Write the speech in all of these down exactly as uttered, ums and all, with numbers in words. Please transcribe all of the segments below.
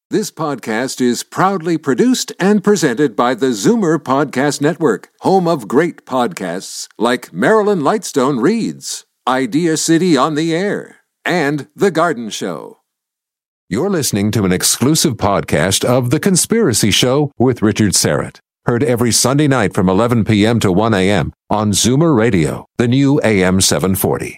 This podcast is proudly produced and presented by the Zoomer Podcast Network, home of great podcasts like Marilyn Lightstone Reads, Idea City on the Air, and The Garden Show. You're listening to an exclusive podcast of The Conspiracy Show with Richard Syrett. Heard every Sunday night from eleven p.m. to one a.m. on Zoomer Radio, the new A M seven forty.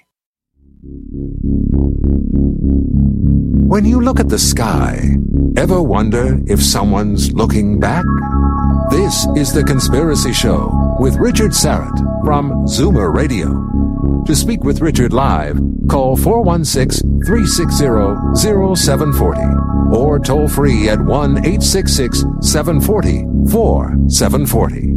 When you look at the sky, ever wonder if someone's looking back? This is The Conspiracy Show with Richard Syrett from Zoomer Radio. To speak with Richard live, call four one six, three six zero, zero seven four zero or toll free at one eight six six, seven four zero, four seven four zero.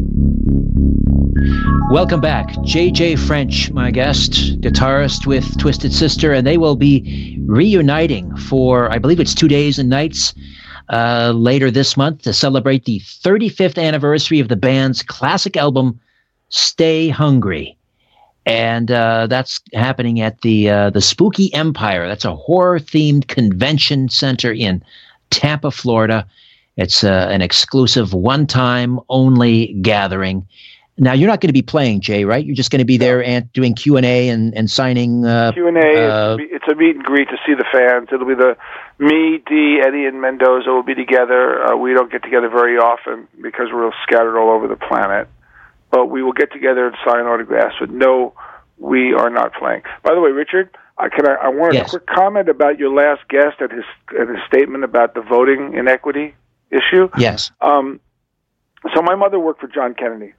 Welcome back. J J French, my guest, guitarist with Twisted Sister, and they will be reuniting for, I believe it's two days and nights uh, later this month to celebrate the thirty-fifth anniversary of the band's classic album, Stay Hungry. And uh, that's happening at the uh, the Spooky Empire. That's a horror-themed convention center in Tampa, Florida. It's uh, an exclusive one-time only gathering. Now, you're not going to be playing, Jay, right? You're just going to be there and doing Q and A and, and signing... Uh, Q and A, uh, it's a meet and greet to see the fans. It'll be the me, Dee, Eddie, and Mendoza will be together. Uh, we don't get together very often because we're scattered all over the planet. But we will get together and sign autographs. But no, we are not playing. By the way, Richard, I, can I, I wanted yes. a quick comment about your last guest and his, and his statement about the voting inequity issue. Yes. Um, so my mother worked for John Kennedy.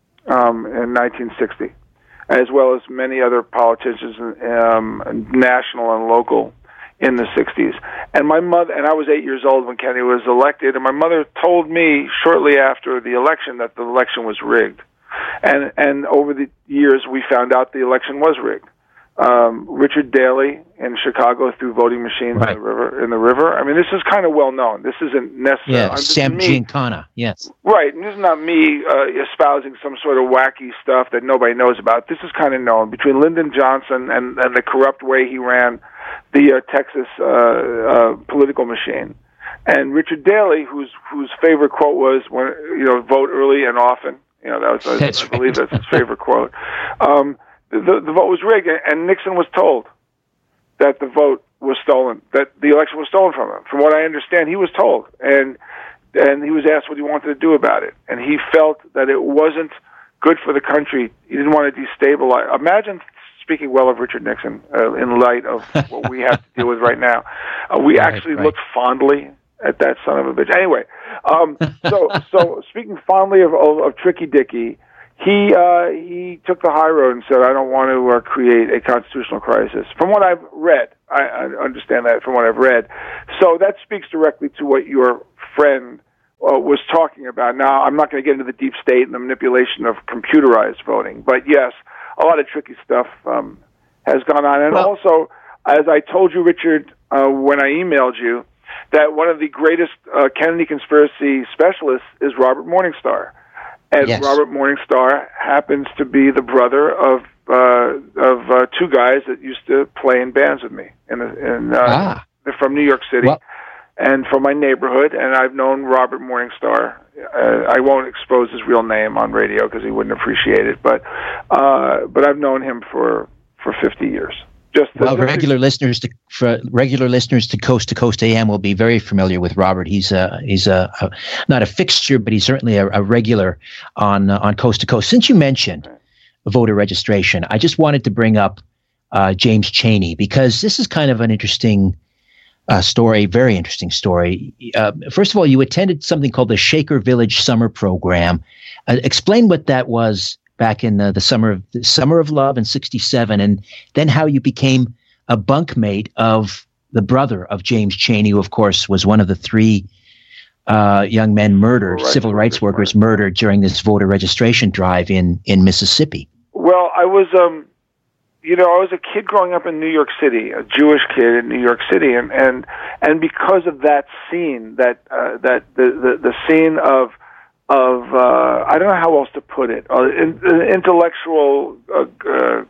Um, in nineteen sixty, as well as many other politicians, um, national and local, in the sixties. And my mother, and I was eight years old when Kennedy was elected, and my mother told me shortly after the election that the election was rigged. And and over the years, we found out the election was rigged. Um, Richard Daley in Chicago threw voting machines right. in the river. In the river. I mean, this is kind of well known. This isn't necessary. Yeah, Sam Giancana. Yes. Right, and this is not me uh, espousing some sort of wacky stuff that nobody knows about. This is kind of known between Lyndon Johnson and, and the corrupt way he ran the uh, Texas uh, uh, political machine, and Richard Daley, whose whose favorite quote was, "When you know, vote early and often." You know, that was I, that's I believe right. that's his favorite quote. Um, The, the vote was rigged, and Nixon was told that the vote was stolen, that the election was stolen from him. From what I understand, he was told, and and he was asked what he wanted to do about it, and he felt that it wasn't good for the country. He didn't want to destabilize. Imagine speaking well of Richard Nixon uh, in light of what we have to deal with right now. Uh, we right, actually right. looked fondly at that son of a bitch. Anyway, um, so so speaking fondly of, of, of Tricky Dicky, He uh, he took the high road and said, I don't want to uh, create a constitutional crisis. From what I've read, I, I understand that from what I've read. So that speaks directly to what your friend uh, was talking about. Now, I'm not going to get into the deep state and the manipulation of computerized voting. But yes, a lot of tricky stuff um, has gone on. And well, also, as I told you, Richard, uh, when I emailed you, that one of the greatest uh, Kennedy conspiracy specialists is Robert Morningstar. And yes. Robert Morningstar happens to be the brother of uh, of uh, two guys that used to play in bands with me. In, in, uh, ah. They're from New York City well, and from my neighborhood, and I've known Robert Morningstar. Uh, I won't expose his real name on radio because he wouldn't appreciate it, but uh, but I've known him for, for fifty years. Just well, regular listeners to for regular listeners to Coast to Coast A M will be very familiar with Robert. He's a he's a, a not a fixture, but he's certainly a, a regular on uh, on Coast to Coast. Since you mentioned voter registration, I just wanted to bring up uh, James Chaney because this is kind of an interesting uh, story, very interesting story. Uh, first of all, you attended something called the Shaker Village Summer Program. Uh, explain what that was. Back in uh, the summer of the summer of love in sixty-seven, and then how you became a bunkmate of the brother of James Chaney, who of course was one of the three uh, young men murdered, right. civil rights workers murdered during this voter registration drive in, in Mississippi. Well, I was, um, you know, I was a kid growing up in New York City, a Jewish kid in New York City, and and, and because of that scene, that uh, that the, the the scene of of uh, I don't know how else to put it, uh, in, an intellectual uh, uh,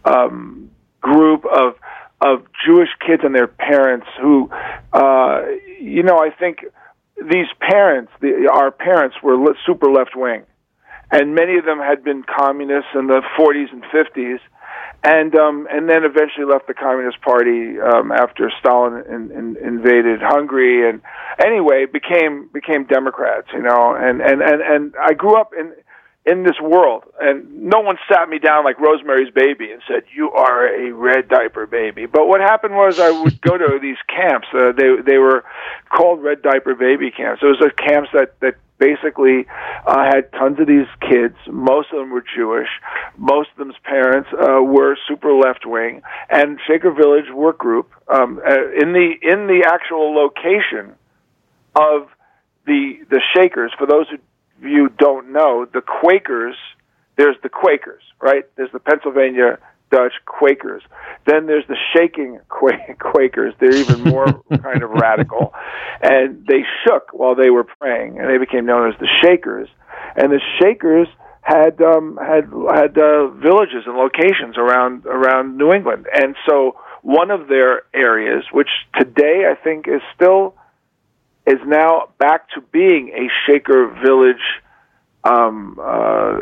um, group of of Jewish kids and their parents who, uh, you know, I think these parents, the, our parents, were le- super left-wing, and many of them had been communists in the forties and fifties, and um, and then eventually left the Communist Party um, after Stalin in, in, invaded Hungary, and anyway became became Democrats, you know, and and, and, and I grew up in in this world, and no one sat me down like Rosemary's Baby and said, "You are a red diaper baby." But what happened was I would go to these camps. Uh, they they were called red diaper baby camps. It was a camps that that basically uh, had tons of these kids. Most of them were Jewish. Most of them's parents uh, were super left wing. And Shaker Village Work Group, um, uh, in the in the actual location of the the Shakers, for those who you don't know, the Quakers, there's the Quakers, right? There's the Pennsylvania Dutch Quakers. Then there's the Shaking Quakers. They're even more kind of radical. And they shook while they were praying, and they became known as the Shakers. And the Shakers had um, had had uh, villages and locations around around New England. And so one of their areas, which today I think is still is now back to being a Shaker Village, um, uh,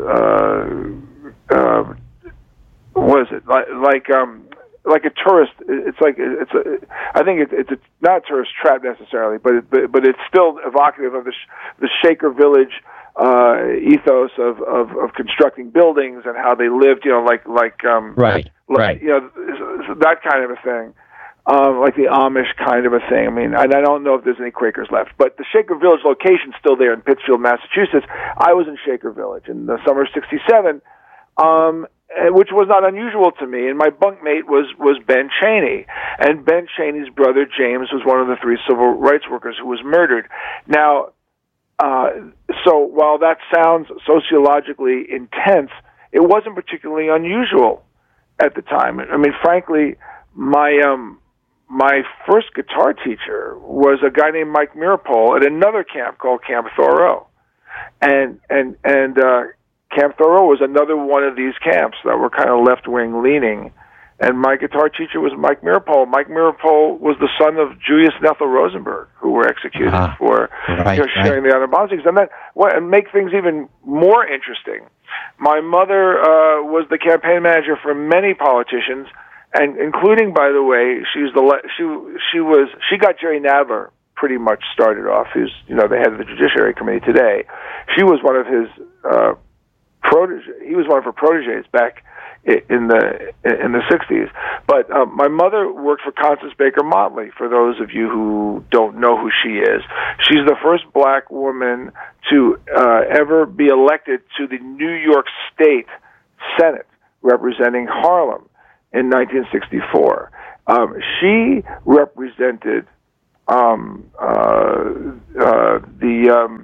uh, uh, what is it, like, like, um, like a tourist, it's like, it's a, I think it, it's a, not a tourist trap necessarily, but, it, but, but it's still evocative of the, the Shaker Village, uh, ethos of, of, of constructing buildings and how they lived, you know, like, like, um, right, like, right. you know, that kind of a thing. Um, like the Amish kind of a thing. I mean, I, I don't know if there's any Quakers left, but the Shaker Village location's still there in Pittsfield, Massachusetts. I was in Shaker Village in the summer of sixty-seven, um, which was not unusual to me. And my bunkmate was, was Ben Cheney. And Ben Cheney's brother, James, was one of the three civil rights workers who was murdered. Now, uh, so while that sounds sociologically intense, it wasn't particularly unusual at the time. I mean, frankly, my, um, my first guitar teacher was a guy named Mike Mirapole at another camp called Camp Thoreau. And, and, and, uh, Camp Thoreau was another one of these camps that were kind of left-wing leaning. And my guitar teacher was Mike Mirapole. Mike Mirapole was the son of Julius and Ethel Rosenberg, who were executed uh-huh. for right, you know, sharing right. the atom bombs. And that, well, and make things even more interesting, my mother uh, was the campaign manager for many politicians, and including, by the way, she was the she she was she got Jerry Nadler pretty much started off. He's you know the head of the Judiciary Committee today. She was one of his uh, protege. He was one of her proteges back in the in the sixties. But um, my mother worked for Constance Baker Motley. For those of you who don't know who she is, she's the first black woman to uh, ever be elected to the New York State Senate, representing Harlem in nineteen sixty-four. Um, she represented um, uh, uh, the um,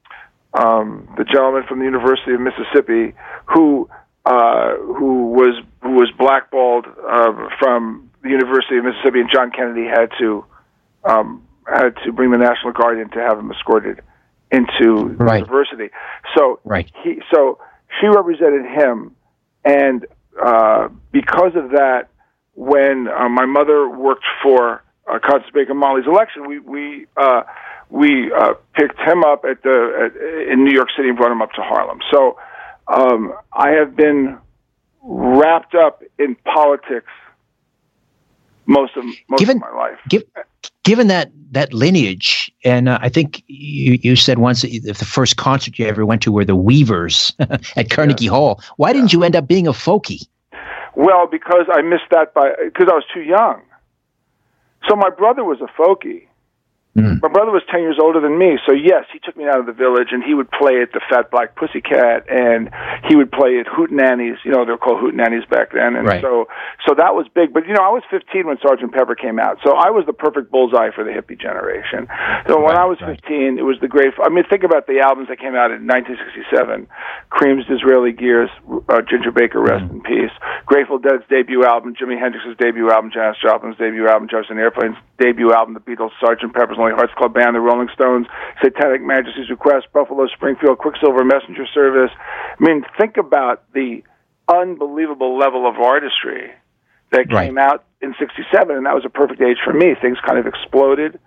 um, the gentleman from the University of Mississippi who uh, who was who was blackballed uh, from the University of Mississippi, and John Kennedy had to um, had to bring the National Guard in to have him escorted into the right. university. So right. he so she represented him, and uh, because of that, when uh, my mother worked for uh, Constance Baker Motley's election, we we uh, we uh, picked him up at the at, in New York City and brought him up to Harlem. So um, I have been wrapped up in politics most of most given, of my life. Give, given that that lineage, and uh, I think you, you said once that the first concert you ever went to were the Weavers at Carnegie yeah. Hall. Why yeah. didn't you end up being a folkie? Well, because I missed that by because I was too young. So my brother was a folkie. Mm. My brother was ten years older than me, so yes, he took me out of the village, and he would play at the Fat Black Pussycat, and he would play at Hootenannies. You know, they were called Hootenannies back then, and right. so so that was big. But you know, I was fifteen when Sergeant Pepper came out, so I was the perfect bullseye for the hippie generation. So when right, I was fifteen, right. it was the great. I mean, think about the albums that came out in nineteen sixty-seven: Cream's Disraeli Gears, uh, Ginger Baker, Rest mm. in Peace; Grateful Dead's debut album, Jimi Hendrix's debut album, Janis Joplin's debut album, Jefferson Airplane's debut album, The Beatles, Sergeant Pepper's Lonely Hearts Club Band, the Rolling Stones, Satanic Majesty's Request, Buffalo Springfield, Quicksilver Messenger Service. I mean, think about the unbelievable level of artistry that came right. out in sixty-seven, and that was a perfect age for me. Things kind of exploded,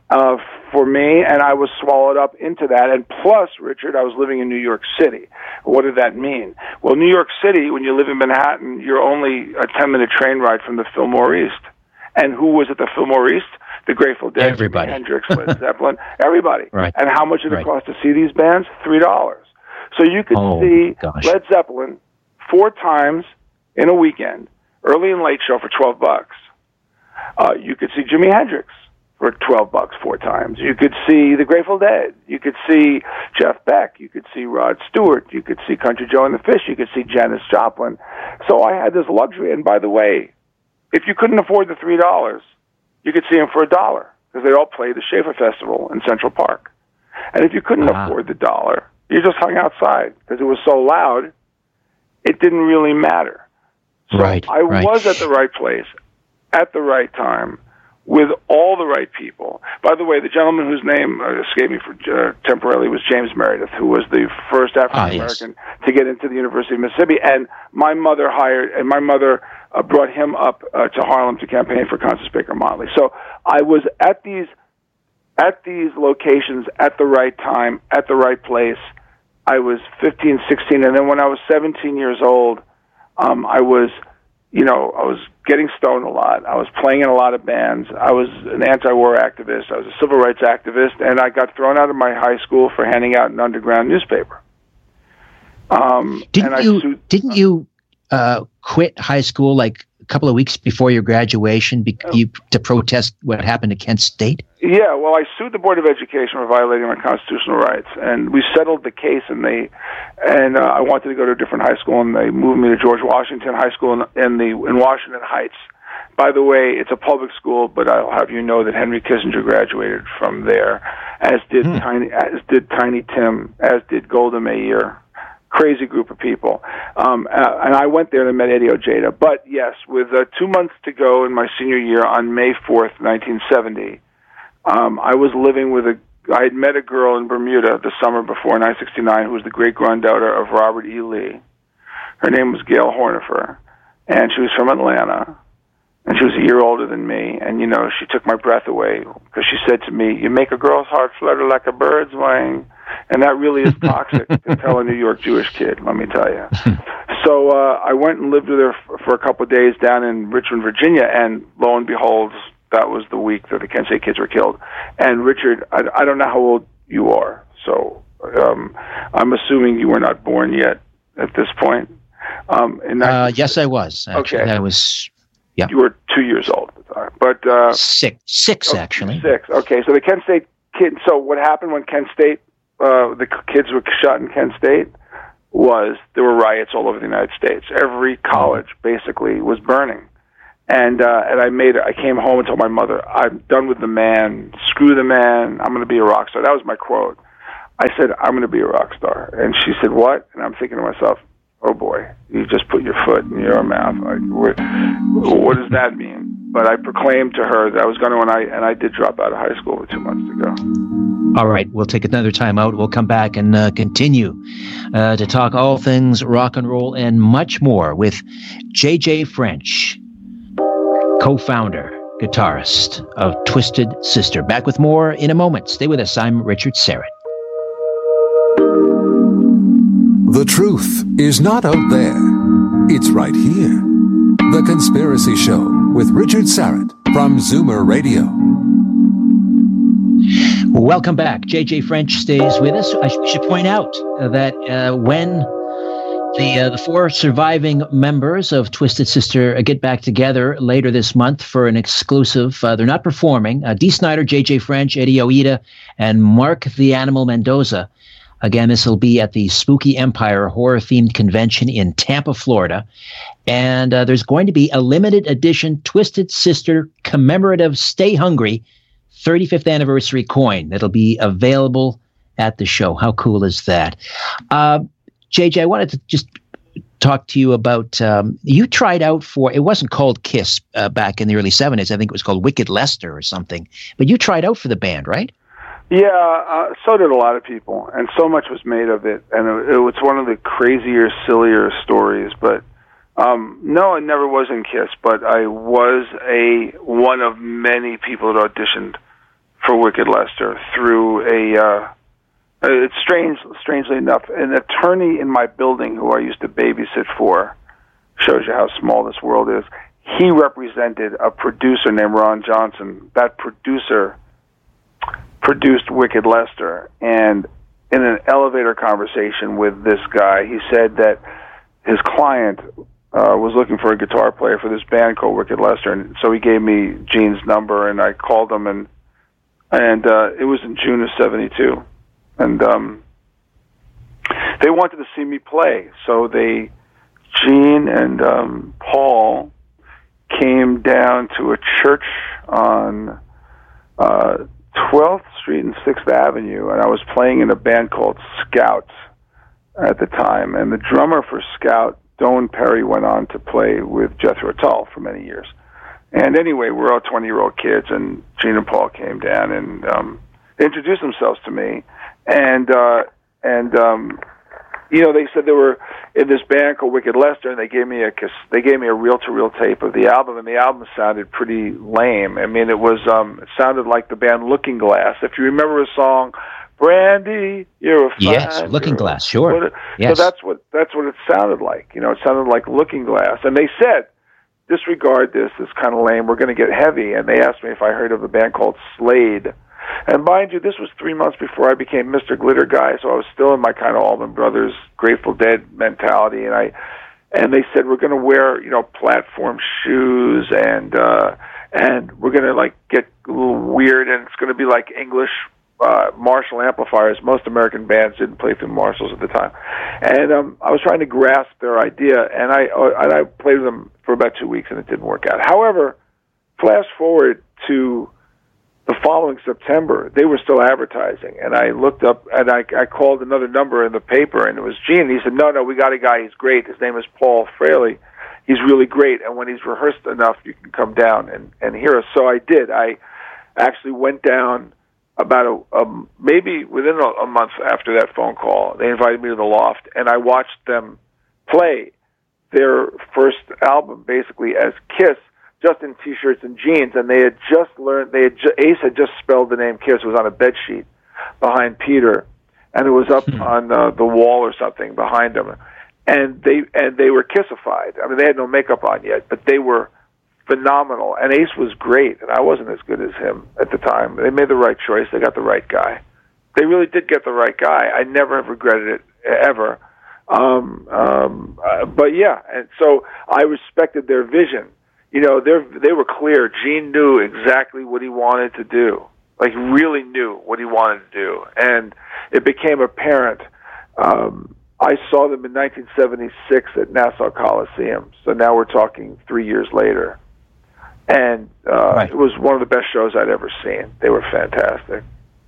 uh, for me, and I was swallowed up into that. And plus, Richard, I was living in New York City. What did that mean? Well, New York City, when you live in Manhattan, you're only a ten-minute train ride from the Fillmore East. And who was at the Fillmore East? The Grateful Dead, everybody, Hendrix, Led Zeppelin, everybody. Right. And how much did it right. cost to see these bands? Three dollars. So you could oh, see gosh. Led Zeppelin four times in a weekend, early and late show for twelve bucks. Uh, you could see Jimi Hendrix for twelve bucks four times. You could see the Grateful Dead. You could see Jeff Beck. You could see Rod Stewart. You could see Country Joe and the Fish. You could see Janis Joplin. So I had this luxury. And by the way, if you couldn't afford the three dollars, you could see them for a dollar because they all played the Schaefer Festival in Central Park. And if you couldn't uh-huh. afford the dollar, you just hung outside because it was so loud, it didn't really matter. So right, I right. was at the right place at the right time with all the right people. By the way, the gentleman whose name uh, escaped me for uh, temporarily was James Meredith, who was the first African American ah, yes. to get into the University of Mississippi. And my mother hired, and my mother uh, brought him up uh, to Harlem to campaign for Constance Baker Motley. So I was at these at these locations at the right time, at the right place. I was fifteen, sixteen, and then when I was seventeen years old, um, I was, you know, I was getting stoned a lot. I was playing in a lot of bands. I was an anti-war activist. I was a civil rights activist, and I got thrown out of my high school for handing out an underground newspaper. Um, didn't and you? Sued, didn't you uh, quit high school like a couple of weeks before your graduation be- you, to protest what happened at Kent State? Yeah, well, I sued the Board of Education for violating my constitutional rights, and we settled the case. And they, and uh, I wanted to go to a different high school, and they moved me to George Washington High School in, in the in Washington Heights. By the way, it's a public school, but I'll have you know that Henry Kissinger graduated from there, as did hmm. Tiny, as did Tiny Tim, as did Golda Meir. Crazy group of people. Um, uh, and I went there and met Eddie Ojeda. But yes, with uh, two months to go in my senior year on May fourth, nineteen seventy, um, I was living with a, I had met a girl in Bermuda the summer before, nine sixty-nine, who was the great-granddaughter of Robert E. Lee. Her name was Gail Hornifer, and she was from Atlanta. And she was a year older than me, and, you know, she took my breath away because she said to me, "You make a girl's heart flutter like a bird's wing." And that really is toxic to tell a New York Jewish kid, let me tell you. So uh, I went and lived with her for, for a couple of days down in Richmond, Virginia, and lo and behold, that was the week that the Kent State kids were killed. And Richard, I, I don't know how old you are, so um, I'm assuming you were not born yet at this point. Um, in uh, yes, I was. Actually. Okay. I was... Yeah. You were two years old at the time, but uh, six, six oh, actually. Six. Okay, so the Kent State kid. So what happened when Kent State, uh, the kids were shot in Kent State, was there were riots all over the United States. Every college basically was burning, and uh, and I made. I came home and told my mother, "I'm done with the man. Screw the man. I'm going to be a rock star." That was my quote. I said, "I'm going to be a rock star," and she said, "What?" And I'm thinking to myself, "Oh boy, you just put your foot in your mouth. Like, what, what does that mean?" But I proclaimed to her that I was going to, and I and I did drop out of high school with two months to go. All right, we'll take another time out. We'll come back and uh, continue uh, to talk all things rock and roll and much more with J J French, co-founder, guitarist of Twisted Sister. Back with more in a moment. Stay with us. I'm Richard Syrett. The truth is not out there. It's right here. The Conspiracy Show with Richard Syrett from Zoomer Radio. Welcome back. J J French stays with us. I sh- should point out uh, that uh, when the uh, the four surviving members of Twisted Sister uh, get back together later this month for an exclusive, uh, they're not performing. Uh, Dee Snider, J J French, Eddie Ojeda, and Mark the Animal Mendoza. Again, this will be at the Spooky Empire horror-themed convention in Tampa, Florida. And uh, there's going to be a limited edition Twisted Sister commemorative Stay Hungry thirty-fifth anniversary coin that'll be available at the show. How cool is that? Uh, J J, I wanted to just talk to you about, um, you tried out for, it wasn't called KISS uh, back in the early seventies. I think it was called Wicked Lester or something. But you tried out for the band, right? Yeah, uh, so did a lot of people, and so much was made of it, and it, it was one of the crazier, sillier stories. But um, no, I never was in KISS, but I was a one of many people that auditioned for for Wicked Lester through a, uh, it's strange, strangely enough, an attorney in my building who I used to babysit for, shows you how small this world is. He represented a producer named Ron Johnson. That producer produced Wicked Lester, and in an elevator conversation with this guy, he said that his client uh, was looking for a guitar player for this band called Wicked Lester, and so he gave me Gene's number, and I called him, and and uh, it was in June of seventy-two, and um, they wanted to see me play, so they, Gene and um, Paul came down to a church on uh, twelfth Street and sixth Avenue, and I was playing in a band called Scout at the time, and the drummer for Scout, Doane Perry, went on to play with Jethro Tull for many years. And anyway, we're all twenty-year-old kids, and Gene and Paul came down and um, introduced themselves to me, and uh, and um, you know, they said they were in this band called Wicked Lester, and they gave me a they gave me a reel-to-reel tape of the album, and the album sounded pretty lame. I mean, it was um, it sounded like the band Looking Glass. If you remember a song, Brandy, you're a fine yes, Looking girl. Glass, sure. It, yes. So that's what that's what it sounded like. You know, it sounded like Looking Glass, and they said, disregard this. It's kind of lame. We're going to get heavy. And they asked me if I heard of a band called Slade. And mind you, this was three months before I became Mister Glitter Guy, so I was still in my kind of Allman Brothers, Grateful Dead mentality. And I, and they said, we're going to wear, you know, platform shoes, and uh, and we're going to like get a little weird, and it's going to be like English uh, Marshall amplifiers. Most American bands didn't play through Marshalls at the time, and um, I was trying to grasp their idea, and I and I played with them for about two weeks, and it didn't work out. However, flash forward to the following September, they were still advertising, and I looked up, and I, I called another number in the paper, and it was Gene, and he said, no, no, we got a guy, he's great, his name is Paul Fraley, he's really great, and when he's rehearsed enough, you can come down and, and hear us. So I did. I actually went down about a, a maybe within a, a month after that phone call. They invited me to the Loft, and I watched them play their first album, basically, as Kiss, just in T-shirts and jeans, and they had just learned, they had ju- Ace had just spelled the name Kiss. It was on a bed sheet behind Peter, and it was up hmm. on uh, the wall or something behind them, and they and they were Kissified. I mean, they had no makeup on yet, but they were phenomenal, and Ace was great, and I wasn't as good as him at the time. They made the right choice. They got the right guy. They really did get the right guy. I never have regretted it, ever. Um, um, uh, but yeah, and so I respected their vision. You know, they they were clear. Gene knew exactly what he wanted to do. Like, really knew what he wanted to do. And it became apparent. Um, I saw them in nineteen seventy-six at Nassau Coliseum. So now we're talking three years later. And uh, right. It was one of the best shows I'd ever seen. They were fantastic.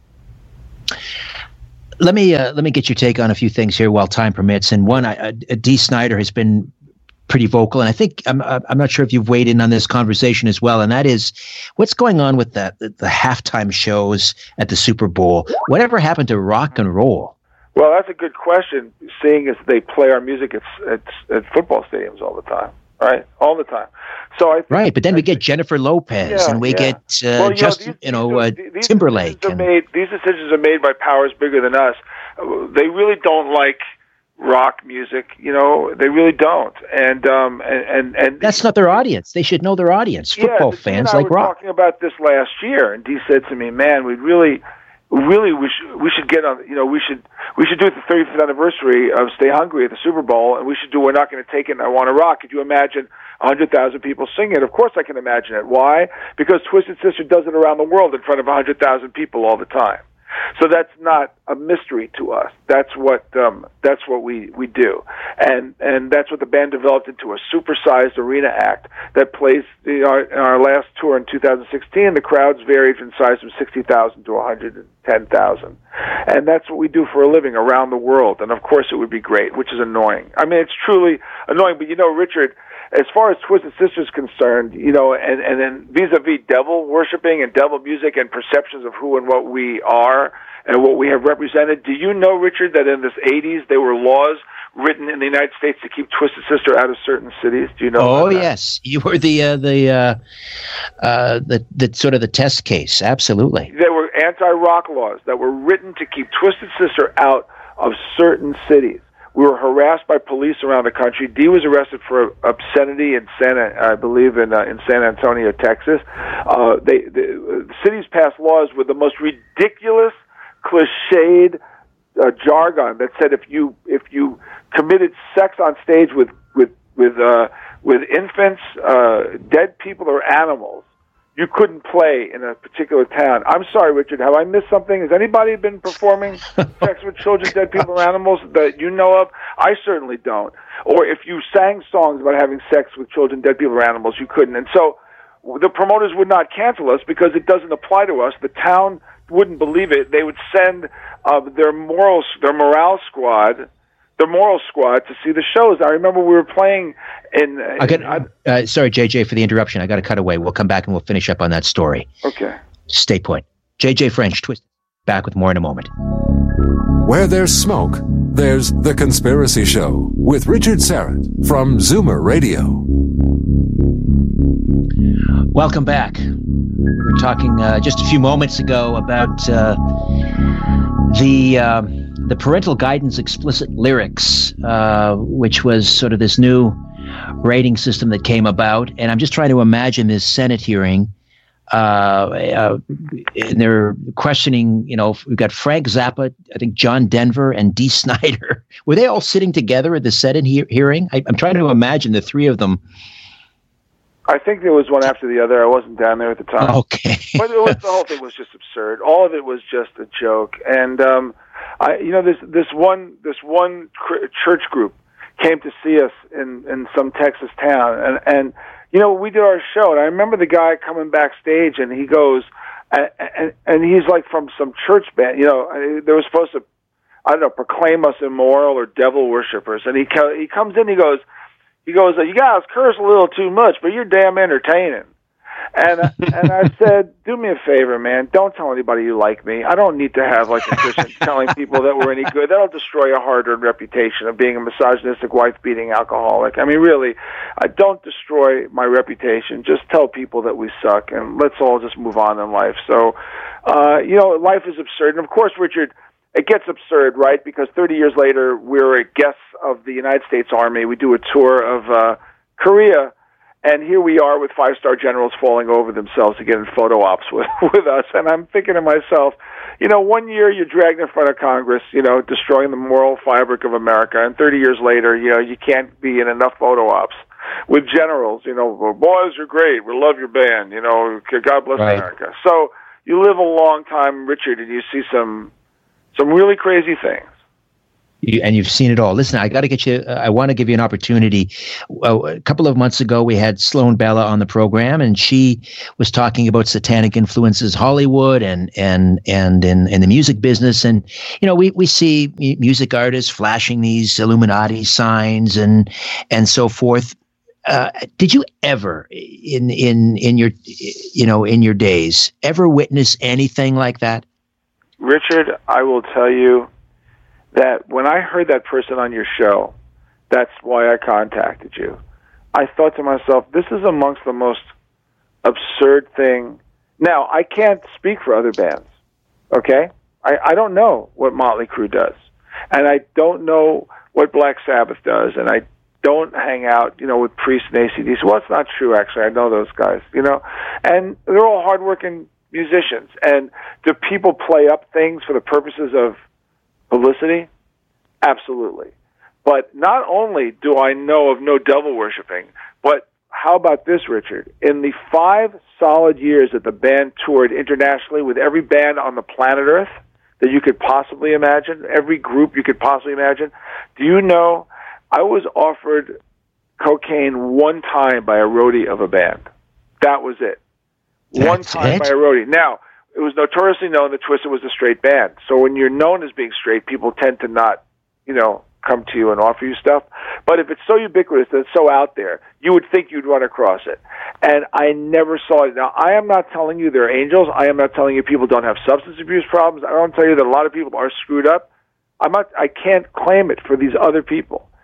Let me uh, let me get your take on a few things here while time permits. And one, I, uh, Dee Snider has been pretty vocal, and I think I'm I'm not sure if you've weighed in on this conversation as well, and that is what's going on with the, the the halftime shows at the Super Bowl. Whatever happened to rock and roll? Well, that's a good question, seeing as they play our music at at, at football stadiums all the time, right? All the time. So I think, right, but then we get Jennifer Lopez, yeah, and we yeah. get uh, well, you just know, these, you know uh, these Timberlake. Decisions and, are made, these decisions are made by powers bigger than us. They really don't like rock music, you know, they really don't, and um, and, and and that's not their audience. They should know their audience. Football yeah, fans and I like were rock. Talking about this last year, and Dee said to me, "Man, we really, really, we should we should get on. You know, we should we should do it the thirty-fifth anniversary of Stay Hungry at the Super Bowl, and we should do We're Not Going to Take It and I Want to Rock. Could you imagine a hundred thousand people singing it? Of course, I can imagine it. Why? Because Twisted Sister does it around the world in front of a hundred thousand people all the time. So that's not a mystery to us. That's what um, that's what we, we do, and and that's what the band developed into a supersized arena act that plays. You know, in our last tour in two thousand sixteen, the crowds varied from size from sixty thousand to one hundred ten thousand, and that's what we do for a living around the world. And of course, it would be great, which is annoying. I mean, it's truly annoying. But you know, Richard, as far as Twisted Sister is concerned, you know, and, and then vis-a-vis devil worshiping and devil music and perceptions of who and what we are and what we have represented, do you know, Richard, that in the eighties there were laws written in the United States to keep Twisted Sister out of certain cities? Do you know? Oh yes, you were the uh, the uh, uh, the the sort of the test case. Absolutely, there were anti-rock laws that were written to keep Twisted Sister out of certain cities. We were harassed by police around the country. Dee was arrested for obscenity in Santa, I believe, in uh, in San Antonio, Texas. Uh, they, the, the cities passed laws with the most ridiculous, cliched uh, jargon that said if you if you committed sex on stage with with with uh, with infants, uh, dead people, or animals, you couldn't play in a particular town. I'm sorry, Richard. Have I missed something? Has anybody been performing sex with children, dead people, and animals that you know of? I certainly don't. Or if you sang songs about having sex with children, dead people, or animals, you couldn't. And so the promoters would not cancel us because it doesn't apply to us. The town wouldn't believe it. They would send uh, their moral, their morale squad, the moral squad, to see the shows. I remember we were playing in... in I got, uh, sorry, J J, for the interruption. I got to cut away. We'll come back and we'll finish up on that story. Okay. Stay put. J J French, Twist. Back with more in a moment. Where there's smoke, there's The Conspiracy Show with Richard Syrett from Zoomer Radio. Welcome back. We were talking uh, just a few moments ago about uh, the... Uh, the parental guidance explicit lyrics, uh, which was sort of this new rating system that came about. And I'm just trying to imagine this Senate hearing. Uh, uh, and they're questioning, you know, we've got Frank Zappa, I think John Denver, and Dee Snider. Were they all sitting together at the Senate he- hearing? I, I'm trying to imagine the three of them. I think there was one after the other. I wasn't down there at the time. Okay. But it was, the whole thing was just absurd. All of it was just a joke. And, um, I, you know, this this one this one cr- church group came to see us in, in some Texas town, and and you know, we did our show, and I remember the guy coming backstage, and he goes, and and, and he's like from some church band, you know, they were supposed to, I don't know, proclaim us immoral or devil worshippers, and he co- he comes in, he goes, he goes, you guys curse a little too much, but you're damn entertaining. And and I said, do me a favor, man. Don't tell anybody you like me. I don't need to have like a Christian telling people that we're any good. That'll destroy a hard-earned reputation of being a misogynistic, wife-beating alcoholic. I mean, really, uh, don't destroy my reputation. Just tell people that we suck, and let's all just move on in life. So, uh, you know, life is absurd. And of course, Richard, it gets absurd, right? Because thirty years later, we're guests of the United States Army. We do a tour of uh, Korea. And here we are with five-star generals falling over themselves to get in photo ops with, with us. And I'm thinking to myself, you know, one year you're dragged in front of Congress, you know, destroying the moral fabric of America. And thirty years later, you know, you can't be in enough photo ops with generals. You know, well, boys, you're great. We love your band. You know, God bless right. America. So you live a long time, Richard, and you see some some really crazy things. You, and you've seen it all. Listen, I got to get you, uh, I want to give you an opportunity. Uh, a couple of months ago, we had Sloan Bella on the program, and she was talking about satanic influences, Hollywood and and and in, in the music business. And, you know, we, we see music artists flashing these Illuminati signs and and so forth. Uh, did you ever in in in your, you know, in your days, ever witness anything like that? Richard, I will tell you that when I heard that person on your show, that's why I contacted you. I thought to myself, this is amongst the most absurd thing. Now, I can't speak for other bands, okay? I, I don't know what Motley Crue does, and I don't know what Black Sabbath does, and I don't hang out, you know, with Priest and A C D C. Well, it's not true, actually. I know those guys, you know, and they're all hardworking musicians. And do people play up things for the purposes of publicity? Absolutely. But not only do I know of no devil worshiping, but how about this, Richard? In the five solid years that the band toured internationally with every band on the planet Earth that you could possibly imagine, every group you could possibly imagine, do you know I was offered cocaine one time by a roadie of a band? That was it. That's one time it? by a roadie. Now, it was notoriously known that Twisted was a straight band. So when you're known as being straight, people tend to not, you know, come to you and offer you stuff. But if it's so ubiquitous, that it's so out there, you would think you'd run across it. And I never saw it. Now, I am not telling you they're angels. I am not telling you people don't have substance abuse problems. I don't tell you that a lot of people are screwed up. I'm not, I can't claim it for these other people.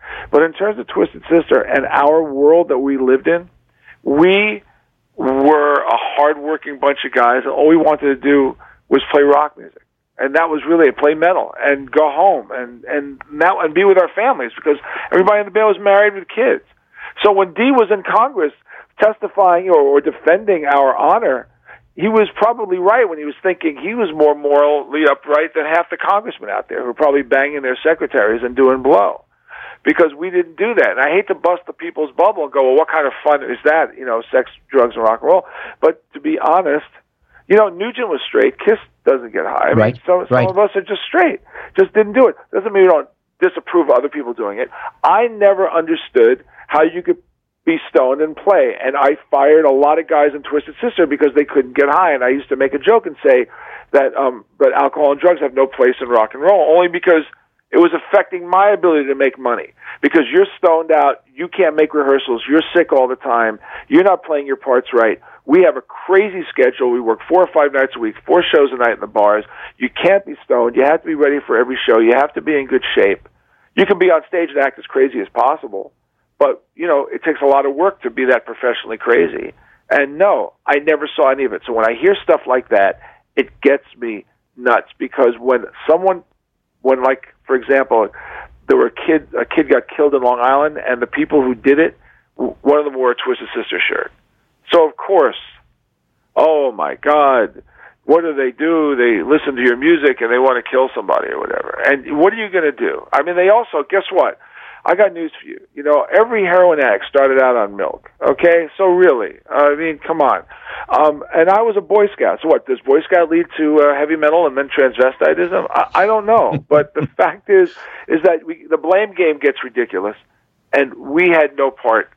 But in terms of Twisted Sister and our world that we lived in, we were a hardworking bunch of guys, and all we wanted to do was play rock music. And that was really it, play metal and go home and, and now and be with our families, because everybody in the band was married with kids. So when Dee was in Congress testifying or, or defending our honor, he was probably right when he was thinking he was more morally upright than half the congressmen out there who were probably banging their secretaries and doing blow. Because we didn't do that. And I hate to bust the people's bubble and go, well, what kind of fun is that? You know, sex, drugs, and rock and roll. But to be honest, you know, Nugent was straight. Kiss doesn't get high. I right. mean, some, some right. of us are just straight. Just didn't do it. Doesn't mean we don't disapprove of other people doing it. I never understood how you could be stoned and play. And I fired a lot of guys in Twisted Sister because they couldn't get high. And I used to make a joke and say that, um, but alcohol and drugs have no place in rock and roll, only because it was affecting my ability to make money. Because you're stoned out, you can't make rehearsals, you're sick all the time, you're not playing your parts right. We have a crazy schedule. We work four or five nights a week, four shows a night in the bars. You can't be stoned. You have to be ready for every show. You have to be in good shape. You can be on stage and act as crazy as possible, but, you know, it takes a lot of work to be that professionally crazy. And no, I never saw any of it. So when I hear stuff like that, it gets me nuts, because when someone, when like, for example, there were a kid, a kid got killed in Long Island, and the people who did it, one of them wore a Twisted Sister shirt. So, of course, oh, my God, what do they do? They listen to your music and they want to kill somebody or whatever. And what are you going to do? I mean, they also, guess what? I got news for you. You know, every heroin addict started out on milk, okay? So really, I mean, come on. Um, and I was a Boy Scout. So what, does Boy Scout lead to uh, heavy metal and then transvestitism? I, I don't know. But the fact is, is that we, the blame game gets ridiculous, and we had no part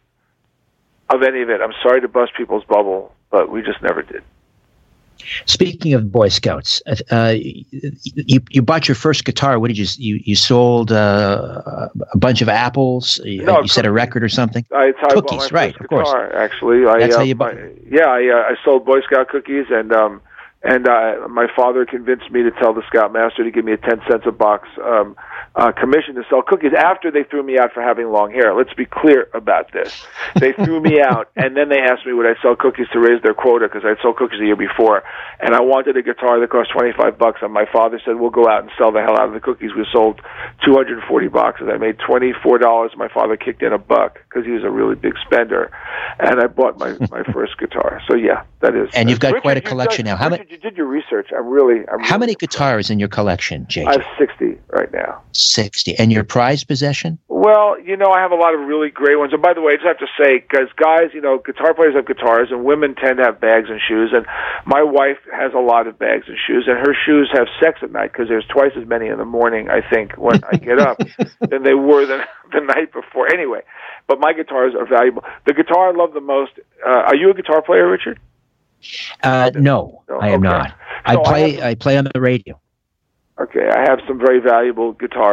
of any of it. I'm sorry to bust people's bubble, but we just never did. Speaking of Boy Scouts, uh, you you bought your first guitar. What did you you you sold uh, a bunch of apples? You, no, you set a record or something? I, I cookies, bought my right? first Of course. Guitar, actually, I, that's uh, how you bought. My, yeah, I, uh, I sold Boy Scout cookies, and um, and uh, my father convinced me to tell the Scoutmaster to give me a ten cents a box um, uh, commission to sell cookies after they threw me out for having long hair. Let's be clear about this. They threw me out, and then they asked me would I sell cookies to raise their quota, because I'd sold cookies the year before, and I wanted a guitar that cost twenty-five bucks, and my father said, we'll go out and sell the hell out of the cookies. We sold two hundred forty boxes. I made twenty-four dollars. My father kicked in a buck because he was a really big spender, and I bought my, my first guitar. So, yeah, that is. And you've got Richard, quite a collection done, now. How Richard, many? You did your research. I'm really. I'm How really many impressed. guitars in your collection, J J? I have sixty right now. Sixty. And your prized possession? Well, you know, I have a lot of really great ones. And by the way, I just have to say, because guys, you know, guitar players have guitars, and women tend to have bags and shoes. And my wife has a lot of bags and shoes, and her shoes have sex at night, because there's twice as many in the morning, I think, when I get up than they were the, the night before. Anyway, but my guitars are valuable. The guitar I love the most, uh, are you a guitar player, Richard? Uh, no, no, I am okay. not. I So play. I, have, I play on the radio. Okay, I have some very valuable guitars.